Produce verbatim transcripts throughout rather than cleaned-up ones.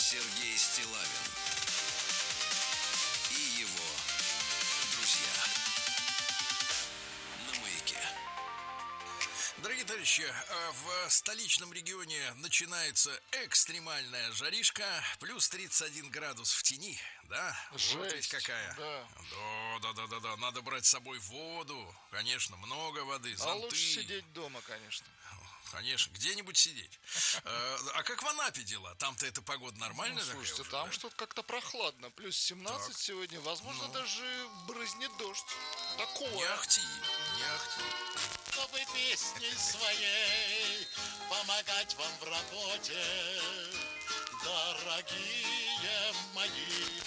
Сергей Стиллавин и его друзья на Маяке. Дорогие товарищи, в столичном регионе начинается экстремальная жаришка, плюс тридцать один градус в тени, да? Жесть, вот ведь какая. Да. Да, да, да, да, да. Надо брать с собой воду, конечно, много воды, зонты. А лучше сидеть дома, конечно. Конечно, где-нибудь сидеть. А как в Анапе дела? Там-то эта погода нормальная? Ну, слушайте, уже, там да? что-то как-то прохладно. Плюс семнадцать Так. сегодня. Возможно, Ну. даже брызнет дождь. Такое. Не ахти, не ахти. Чтобы песней своей помогать вам в работе, дорогие мои.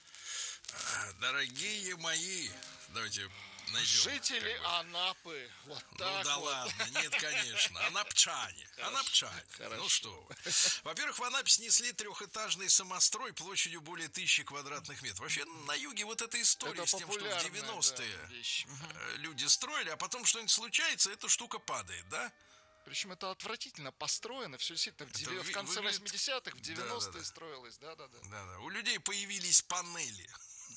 Дорогие мои, давайте найдем. Жители как бы. Анапы. Вот Ну так да вот. ладно, нет, конечно. Анапчане. Анапчане. хорошо. Ну что вы. Во-первых, в Анапе снесли трехэтажный самострой площадью более тысячи квадратных метров. Вообще на юге вот эта история Это с тем, что в популярная, девяностые да, вещь. э, люди строили, а потом что-нибудь случается, эта штука падает, да? Причем это отвратительно построено. Все действительно в, Это девя- в вы- конце выглядит- восьмидесятых, в девяностые Да-да-да. строилось. Да-да-да. Да-да. У людей появились панели.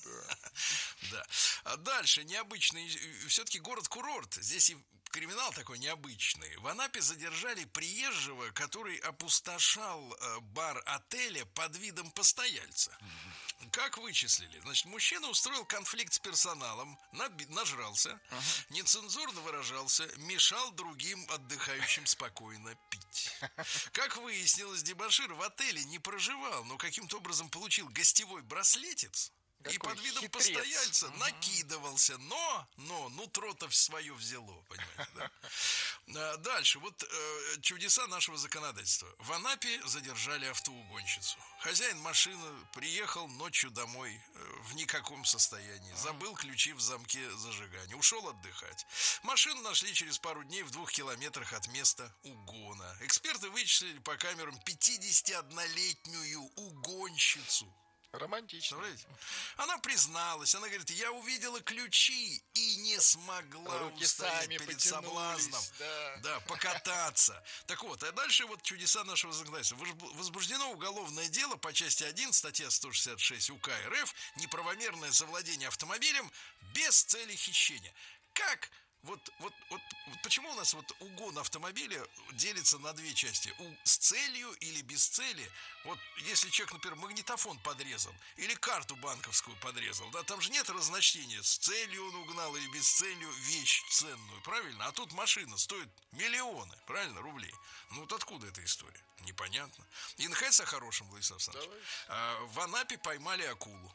Да. А дальше необычный, все-таки город-курорт. Здесь и криминал такой необычный. В Анапе задержали приезжего, который опустошал э, бар отеля под видом постояльца. Как вычислили? Значит, мужчина устроил конфликт с персоналом, наби- нажрался, нецензурно выражался, мешал другим отдыхающим спокойно пить. Как выяснилось, дебошир в отеле не проживал, но каким-то образом получил гостевой браслетец. И Какой под видом хитрец. постояльца накидывался, но, но, нутро-то свое взяло, понимаете, да? А дальше, вот э, чудеса нашего законодательства. В Анапе задержали автоугонщицу. Хозяин машины приехал ночью домой э, в никаком состоянии. Забыл ключи в замке зажигания. Ушел отдыхать. Машину нашли через пару дней в двух километрах от места угона. Эксперты вычислили по камерам пятидесятиоднолетнюю угонщицу. Романтично. Представляете? Она призналась, она говорит, я увидела ключи и не смогла Руки устоять сами перед потянулись, соблазном. да. Да, покататься. Так вот, а дальше вот чудеса нашего законодательства. Возбуждено уголовное дело по части один, статья сто шестьдесят шесть УК РФ, неправомерное завладение автомобилем без цели хищения. Как? Вот, вот, вот, вот почему у нас вот угон автомобиля делится на две части? У, с целью или без цели? Вот если человек, например, магнитофон подрезал или карту банковскую подрезал, да, там же нет разночтения, с целью он угнал или без целью вещь ценную, правильно? А тут машина стоит миллионы, правильно, рублей. Ну вот откуда эта история? Непонятно. И нахается о хорошем, Владислав Александрович. А, в Анапе поймали акулу.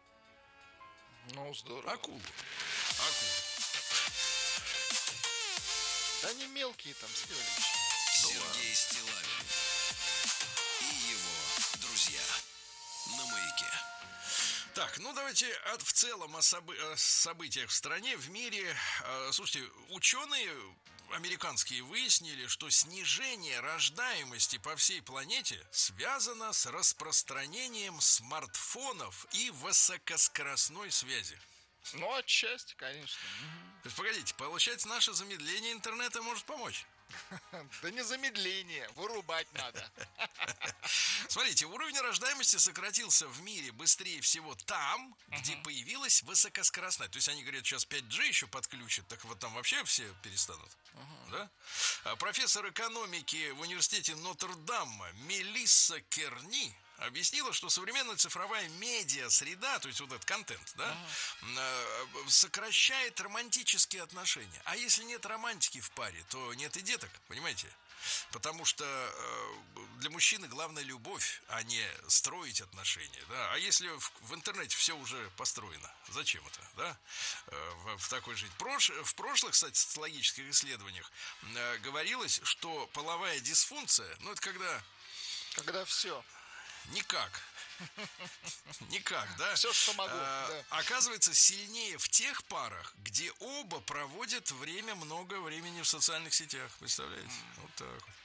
Ну, здорово. Акулу. Акулу. Да они мелкие там, Сергей. Сергей Стиллавин и его друзья на Маяке. Так, ну давайте от, в целом о, собы, о событиях в стране, в мире. Э, слушайте, ученые американские выяснили, что снижение рождаемости по всей планете связано с распространением смартфонов и высокоскоростной связи. Ну, отчасти, конечно. То есть, погодите, получается, наше замедление интернета может помочь? Да не замедление, вырубать надо. Смотрите, уровень рождаемости сократился в мире быстрее всего там, uh-huh. где появилась высокоскоростная. То есть они говорят, сейчас пять джи еще подключат, так вот там вообще все перестанут. Uh-huh. Да? А профессор экономики в университете Нотр-Дама Мелисса Керни объяснила, что современная цифровая медиа-среда, то есть вот этот контент, да, uh-huh. сокращает романтические отношения. А если нет романтики в паре, то нет и деток, понимаете? Потому что э, для мужчины главная любовь, а не строить отношения, да. А если в, в интернете все уже построено, зачем это, да? Э, в, в такой жить. Прош, в прошлых, кстати, социологических исследованиях э, говорилось, что половая дисфункция, ну это когда... Когда все. Никак. Никак, да? Все, что могу. А, да. Оказывается, сильнее в тех парах, где оба проводят время, много времени в социальных сетях. Представляете? Mm. Вот так вот.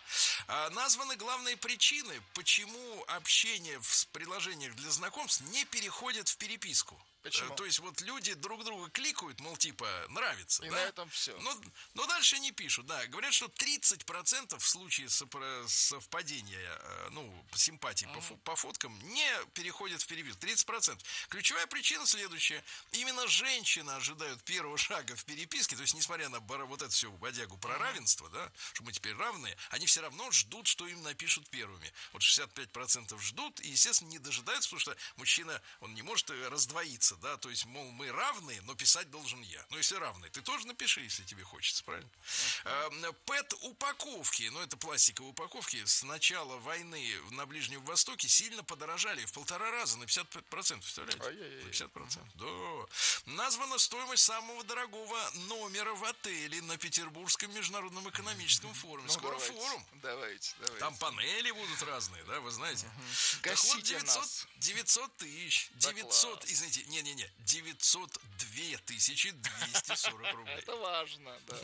А, названы главные причины, почему общение в приложениях для знакомств не переходит в переписку. Почему? То есть вот люди друг друга кликают, мол, типа, нравится, И да? на этом все. Но, но дальше не пишут, да. Говорят, что тридцать процентов в случае сопро- совпадения, э, ну, симпатий по, фо- по фоткам не переходит в переписку. тридцать процентов. Ключевая причина следующая. Именно женщины ожидают первого шага в переписке. То есть, несмотря на бара- вот это все бодягу про равенство, да, что мы теперь равные, они все равно ждут, что им напишут первыми. Вот шестьдесят пять процентов ждут и, естественно, не дожидаются, потому что мужчина, он не может э, раздвоиться, да, то есть, мол, мы равные, но писать должен я. Ну, если равный, ты тоже напиши, если тебе хочется, правильно? Uh-huh. Пэт-упаковки, ну, это пластиковые упаковки, с начала войны на Ближнем Востоке сильно подорожали в полтора раза, на пятьдесят пять процентов, представляете? Ай-яй-яй. На пятьдесят процентов, да. Названа стоимость самого дорогого номера в отеле на Петербургском международном экономическом форуме. Ну, Скоро давайте, форум. Давайте, давайте. Там панели будут разные, да, вы знаете. Угу. Так вот, Гасите девятьсот, нас. девятьсот тысяч, Да девятьсот, класс. извините, не-не-не, девятьсот две тысячи двести сорок рублей. Это важно, да.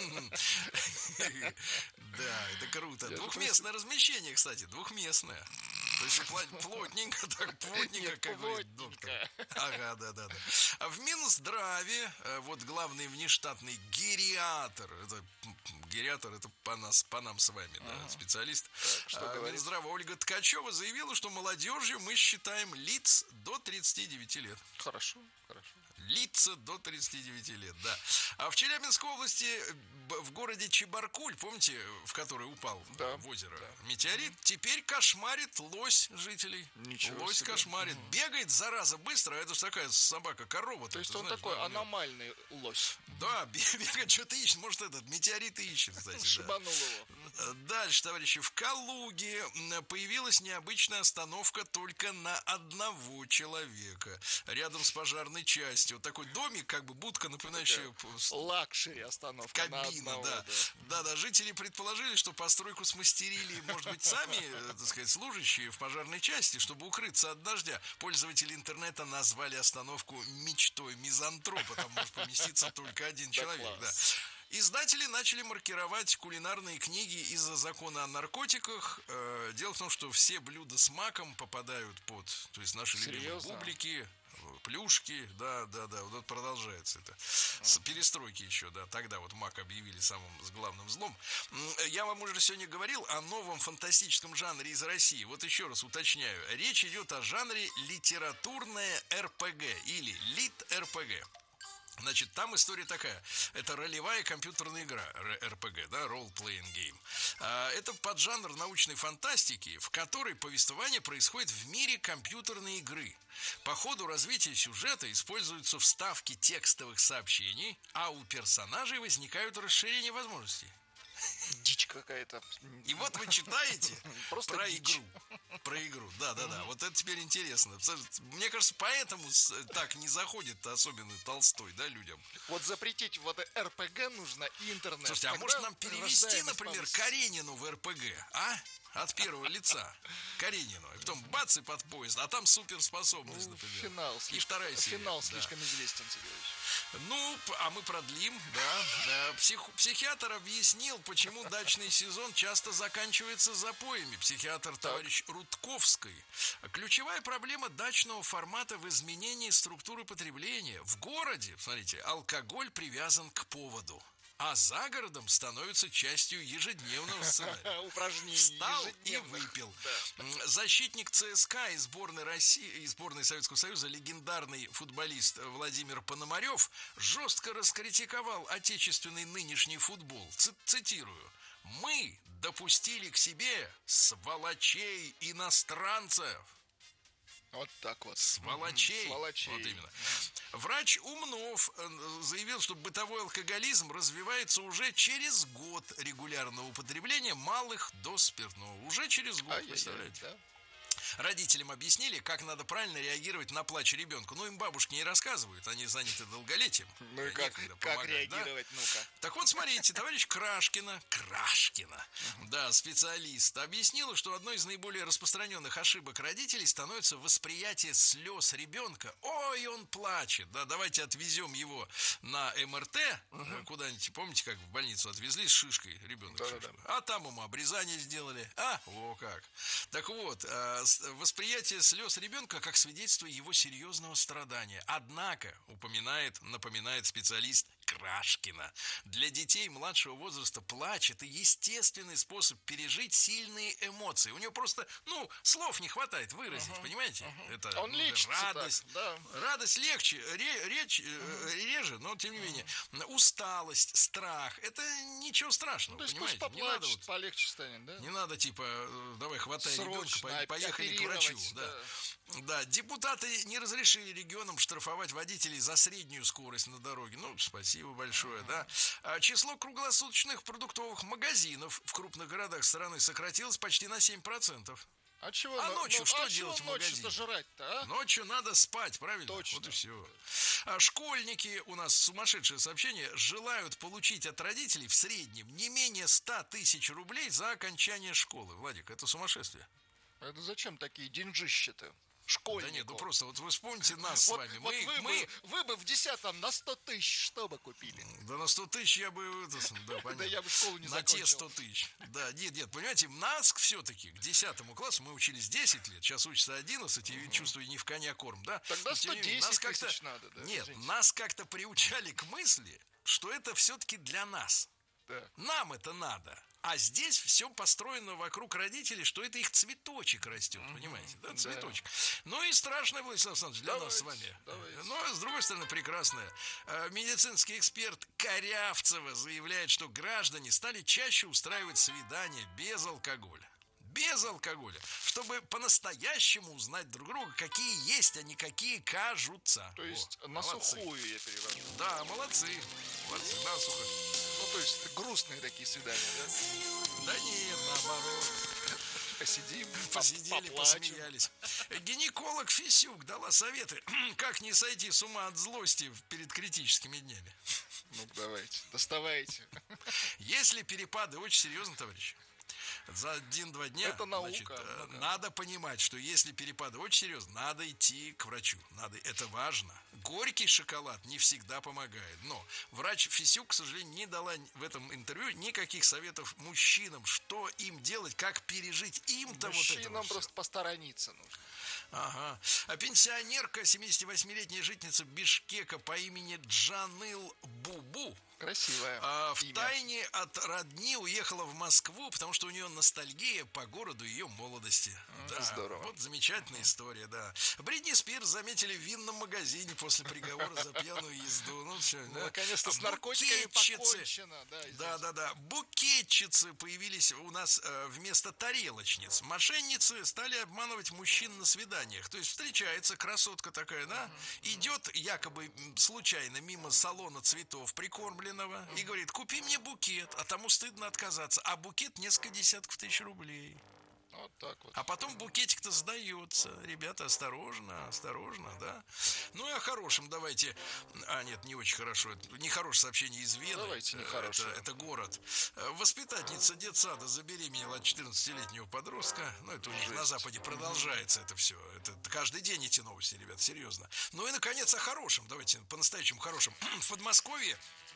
Да, это круто. Я же Двухместное размещение, кстати, двухместное. То есть пла- плотненько, так плотненько, Нет, как говорит плотненько. доктор. Ага, да, да, да. А в Минздраве, э, вот главный внештатный гериатор, это м, гериатор, это по нас, по нам с вами, да, специалист. что А, говорит? Минздрава Ольга Ткачева заявила, что молодежью мы считаем лиц до тридцати девяти лет. Хорошо, хорошо. Лица до тридцати девяти лет, да. А в Челябинской области, б- в городе Чебаркуль, помните, в который упал Да, э, в озеро метеорит, теперь кошмарит лось жителей. Ничего лось себе. кошмарит. Бегает, зараза, быстро, а это же такая собака-корова. То есть он такой аномальный лось. Да, бегает, что-то ищет. Может, этот метеорит и ищет, кстати. Да. Шибанул его. Дальше, товарищи, в Калуге м, появилась необычная остановка только на одного человека. Рядом с пожарной частью. Вот такой домик, как бы будка, напоминающая п- с- Лакшери остановка на кабина, одного, да. Да, да, жители предположили, что постройку смастерили, может быть, сами, э, так сказать, служащие в пожарной части, чтобы укрыться от дождя. Пользователи интернета назвали остановку мечтой мизантропа. Там может поместиться только один человек, да. класс. Издатели начали маркировать кулинарные книги из-за закона о наркотиках. Э, Дело в том, что все блюда с маком попадают под, то есть наши любимые Серьезно? бублики, э, плюшки, да, да, да, вот это продолжается это. С перестройки еще, да, тогда вот мак объявили самым с главным злом. М, Я вам уже сегодня говорил о новом фантастическом жанре из России. Вот еще раз уточняю. Речь идет о жанре литературное эр пэ гэ или лит-эр пэ гэ. Значит, там история такая. Это ролевая компьютерная игра, эр пэ гэ, да, Role Playing Game. А, это поджанр научной фантастики, в которой повествование происходит в мире компьютерной игры. По ходу развития сюжета используются вставки текстовых сообщений, а у персонажей возникают расширения возможностей. Дичь какая-то. И вот вы читаете Просто про дичь. игру. Про игру, да, да, да. Вот это теперь интересно. Мне кажется, поэтому с- так не заходит особенно Толстой, да, людям. Вот запретить вот эр пэ гэ нужно и интернет. Слушайте, а Тогда может нам перевести, рождаемость например, повысится. Каренину в эр пэ гэ, а? От первого лица. Каренину. И потом бац и под поезд. А там суперспособность, Ну, например. Финал, И слишком- вторая серия. финал да. слишком известен, Сергеевич. Ну, п- а мы продлим, да. Э, псих- психиатр объяснил, почему дачный сезон часто заканчивается запоями. Психиатр товарищ Рудковской. Ключевая проблема дачного формата в изменении структуры потребления. В городе, смотрите, алкоголь привязан к поводу, а за городом становится частью ежедневного сценария. Упражнений Встал и ежедневных. выпил. М, Защитник цэ эс ка и сборной России, и сборной Советского Союза, легендарный футболист Владимир Пономарев жестко раскритиковал отечественный нынешний футбол. Ц- цитирую. «Мы допустили к себе сволочей иностранцев». Вот так вот. Сволочей. Сволочей. Вот именно. Врач Умнов э, заявил, что бытовой алкоголизм развивается уже через год регулярного употребления малых доз спиртного. Уже через год, Ай-яй-яй, представляете? да. Родителям объяснили, как надо правильно реагировать на плач ребенка. Ну, им бабушки не рассказывают, они заняты долголетием. Ну и как, как помогать, реагировать, да? Ну-ка. Так вот, смотрите, товарищ Крашкина, Крашкина, да, специалист, объяснила, что одной из наиболее распространенных ошибок родителей становится восприятие слез ребенка. Ой, он плачет, да, давайте отвезем его на эм эр тэ, угу. куда-нибудь, помните, как в больницу отвезли с шишкой ребенка, да, шишкой. Да. А там ему обрезание сделали, а, о как. Так вот, восприятие слез ребенка как свидетельство его серьезного страдания. Однако, упоминает, напоминает специалист Крашкина, для детей младшего возраста плач — это естественный способ пережить сильные эмоции. У него просто, ну, слов не хватает выразить, uh-huh, понимаете? Uh-huh. Это он ну, лечится радость, так, да. радость легче, ре, речь uh-huh. реже, но тем не менее uh-huh. усталость, страх — это ничего страшного, ну, то есть понимаете? Пусть поплачет, не надо вот, полегче станет, да? Не надо типа давай хватай срочно ребенка, поехали к врачу, да. да. Да, депутаты не разрешили регионам штрафовать водителей за среднюю скорость на дороге. Ну, спасибо большое, да. А число круглосуточных продуктовых магазинов в крупных городах страны сократилось почти на семь процентов. А чего? А ночью ну, что а делать в магазине? Ночью-то жрать-то, а? Ночью надо спать, правильно? Точно. Вот и все. А школьники, у нас сумасшедшее сообщение, желают получить от родителей в среднем не менее ста тысяч рублей за окончание школы. Владик, это сумасшествие. Это зачем такие деньжища-то? Школьников. Да нет, ну просто вот вы вспомните нас вот, с вами. Вот мы, вы, мы... Бы, вы бы в десятом на сто тысяч что бы купили? Да на сто тысяч я бы... Да, да я бы школу не закончил. На те сто тысяч. Да, нет, нет, понимаете, нас все-таки к десятому классу мы учились десять лет, сейчас учится одиннадцать, и чувствую, ни в коня корм, да? Тогда сто десять тысяч надо, да? Нет, нас как-то приучали к мысли, что это все-таки для нас. Да. Нам это надо. А здесь все построено вокруг родителей, что это их цветочек растет, mm-hmm. понимаете, да, цветочек. Да. Ну и страшное, Владислав Александрович, для давайте, нас с вами. Давайте. Но, с другой стороны, прекрасное. Медицинский эксперт Корявцева заявляет, что граждане стали чаще устраивать свидания без алкоголя. Без алкоголя, чтобы по-настоящему узнать друг друга, какие есть, а не какие кажутся. То есть О, на молодцы. Сухую я перевожу. Да, молодцы. Молодцы, на сухо. Ну, то есть грустные такие свидания, да? Да нет, наоборот. Посидим, посидели, поплачем. Посмеялись. Гинеколог Фисюк дала советы, как не сойти с ума от злости перед критическими днями. Ну, давайте, доставайте. Если перепады очень серьезно, товарищи, за один-два дня, это наука, значит, ну, да. надо понимать, что если перепады очень серьезно, надо идти к врачу. Надо, это важно. Горький шоколад не всегда помогает. Но врач Фисюк, к сожалению, не дала в этом интервью никаких советов мужчинам, что им делать, как пережить им-то вот это. Мужчинам просто посторониться нужно. Ага. А пенсионерка, семидесятивосьмилетняя жительница Бишкека по имени Джаныл Бубу, красивая, а, в тайне от родни уехала в Москву, потому что у нее ностальгия по городу ее молодости. Mm, да, здорово. Вот замечательная история, да. Бритни Спирс заметили в винном магазине после приговора за пьяную езду. Ну, все, ну да. Наконец-то с наркотиками покончено. Да, да, да, да. Букетчицы появились у нас э, вместо тарелочниц. Мошенницы стали обманывать мужчин на свиданиях. То есть встречается красотка такая, да, mm-hmm. идет якобы случайно мимо салона цветов прикормленного mm-hmm. и говорит: купи мне букет, а тому стыдно отказаться. А букет несколько десятков тысяч рублей. Вот так вот. А потом букетик-то сдается. Ребята, осторожно, осторожно, да. Ну и о хорошем давайте. А, нет, не очень хорошо. Нехорошее сообщение из Вены. Давайте нехорошее. Это, это город. Воспитательница детсада забеременела от четырнадцатилетнего подростка. Ну, это у них Жесть. На Западе продолжается это все. Это каждый день эти новости, ребят, серьезно. Ну и, наконец, о хорошем. Давайте по-настоящему хорошем. В Подмосковье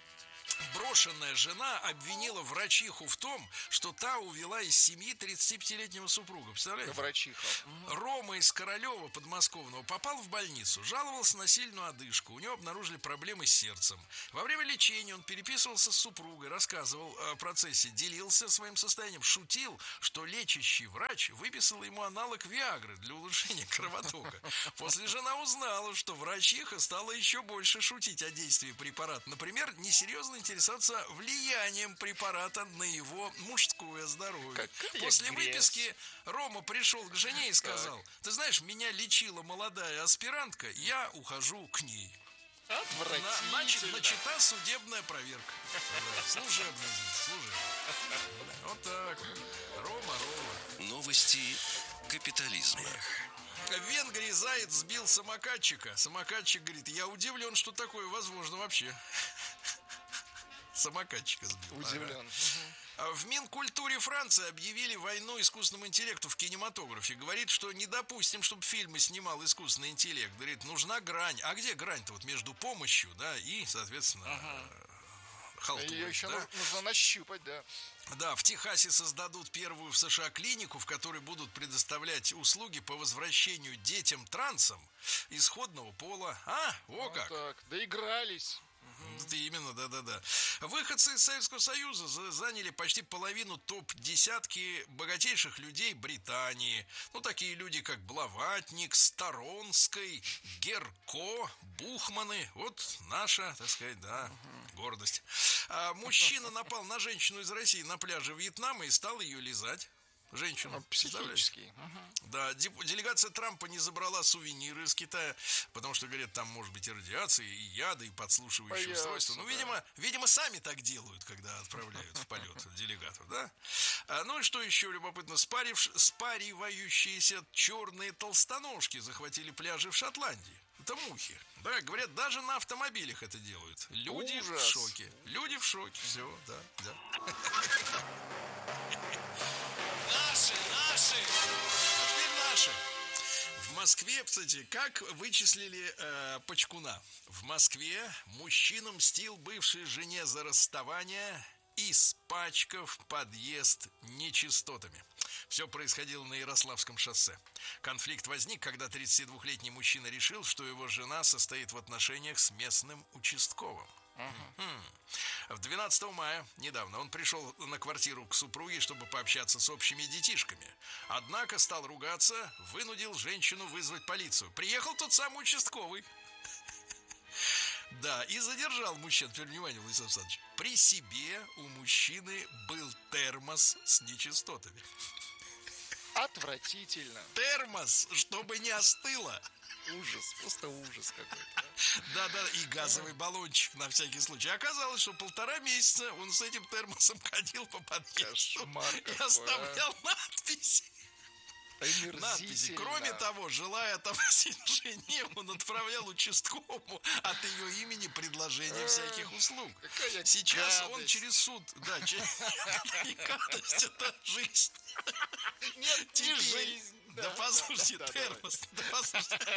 брошенная жена обвинила врачиху в том, что та увела из семьи тридцатипятилетнего супруга. Представляете? Врачиха. Рома из Королева подмосковного попал в больницу, жаловался на сильную одышку. У него обнаружили проблемы с сердцем. Во время лечения он переписывался с супругой, рассказывал о процессе, делился своим состоянием, шутил, что лечащий врач выписал ему аналог Виагры для улучшения кровотока. После жена узнала, что врачиха стала еще больше шутить о действии препарата. Например, несерьезно интересоваться влиянием препарата на его мужское здоровье. Какая После грязь. выписки Рома пришел к жене и сказал: ты знаешь, меня лечила молодая аспирантка, я ухожу к ней. Отвратительно. Значит, начата судебная проверка. Служебная, служебная. Вот так. Рома, Рома. Новости капитализма. В Венгрии заяц сбил самокатчика. Самокатчик говорит: я удивлен, что такое возможно вообще. Самокатчика сбил. Удивлен. Ага. В Минкультуре Франции объявили войну искусственному интеллекту в кинематографе. Говорит, что не допустим, чтобы фильмы снимал искусственный интеллект. Говорит, нужна грань. А где грань-то вот между помощью, да, и, соответственно, ага. халтурой, Ее еще да? нужно нащупать, да. Да, в Техасе создадут первую в США клинику, в которой будут предоставлять услуги по возвращению детям-трансам исходного пола. А, о Вот как! так, доигрались. Это именно, да-да-да. Выходцы из Советского Союза заняли почти половину топ-десятки богатейших людей Британии. Ну, такие люди, как Блаватник, Сторонской, Герко, Бухманы. Вот наша, так сказать, да, гордость. А мужчина напал на женщину из России на пляже Вьетнама и стал ее лизать. Женщину. Психический. Да, делегация Трампа не забрала сувениры из Китая, потому что, говорят, там может быть и радиация, и яды, и подслушивающие Боятся, устройства. Ну, да. видимо, видимо, сами так делают, когда отправляют в полет делегатов, да? А, ну и что еще любопытно, спаривш... спаривающиеся черные толстоножки захватили пляжи в Шотландии. Это мухи. Да, говорят, даже на автомобилях это делают. Люди Ужас. в шоке. Люди в шоке. Все, да, да. Наши, наши! А теперь наши. В Москве, кстати, как вычислили э, Почкуна? В Москве мужчина мстил бывшей жене за расставание, испачкав подъезд нечистотами. Все происходило на Ярославском шоссе. Конфликт возник, когда тридцатидвухлетний мужчина решил, что его жена состоит в отношениях с местным участковым. Uh-huh. двенадцатого мая, недавно, он пришел на квартиру к супруге, чтобы пообщаться с общими детишками. Однако стал ругаться, вынудил женщину вызвать полицию. Приехал тот самый участковый. Да, и задержал мужчин. Теперь внимание, Владислав Александрович. При себе у мужчины был термос с нечистотами. Отвратительно. Термос, чтобы не остыло. Ужас, просто ужас какой-то. Да-да, и газовый баллончик на всякий случай. Оказалось, что полтора месяца он с этим термосом ходил по подъезду. Кошмар И какой, оставлял а. надписи. Надписи. Омерзительно. Кроме того, желая отомстить жене, он отправлял участковому от ее имени предложение всяких услуг. Какая Сейчас он гадость. через суд, да, через... это не гадость, это жизнь. Нет, не Теперь- жизнь. Да послушайте, да, да, термос, да послушайте.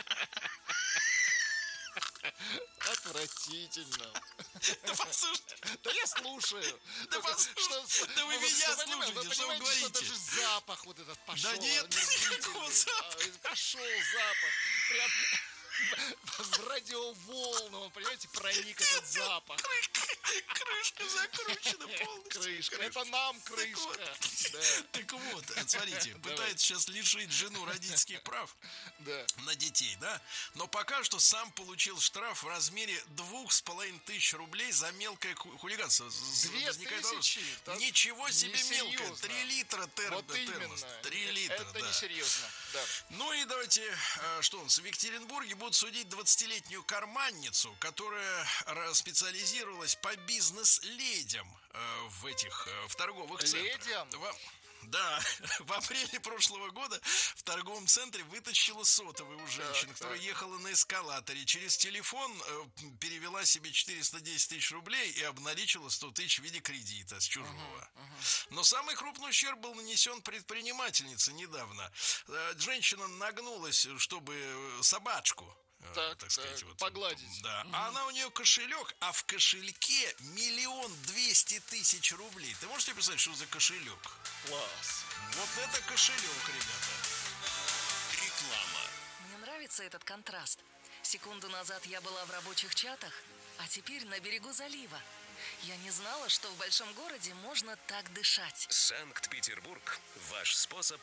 Отвратительно. Да послушайте. Да я слушаю. Да Только послушайте, что- да вы вы меня понимаете- слушайте, вы что вы понимаете, что говорите? даже запах вот этот пошел. Да нет, омерзительный. никакого запаха. А, Пошел запах. Прям в радиоволну, понимаете, проник этот запах. Крышка закручена полностью. Крышка. Это нам крышка. Да, Так вот, смотрите, пытается сейчас лишить жену родительских прав да. на детей, да? Но пока что сам получил штраф в размере двух с половиной тысяч рублей за мелкое ху- хулиганство. З- Две возникает вопрос. тысячи? Да Ничего себе несерьезно. мелкое. Три литра тер- Вот термос. именно. Три литра, Это да. несерьезно. Да. Ну и давайте, э, что у нас, в Екатеринбурге будут судить двадцатилетнюю карманницу, которая ра- специализировалась по бизнес-ледям э, в этих, э, в торговых центрах. Ледям? Во- Да, в апреле прошлого года в торговом центре вытащила сотовый у женщины, Так, которая так. ехала на эскалаторе. Через телефон э, перевела себе четыреста десять тысяч рублей и обналичила сто тысяч в виде кредита с чужого. Но самый крупный ущерб был нанесен предпринимательнице недавно. Э, Женщина нагнулась, чтобы э, собачку, э, Так, так сказать, так, вот, погладить. да. А она у нее кошелек, а в кошельке миллион двести тысяч рублей. Ты можете представить, что за кошелек? Класс. Вот это кошелек, ребята. Реклама. Мне нравится этот контраст. Секунду назад я была в рабочих чатах, а теперь на берегу залива. Я не знала, что в большом городе можно так дышать. Санкт-Петербург. Ваш способ